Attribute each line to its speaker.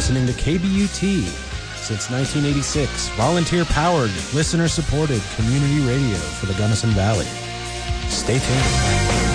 Speaker 1: listening to KBUT since 1986, volunteer-powered, listener-supported community radio for the Gunnison Valley. Stay tuned.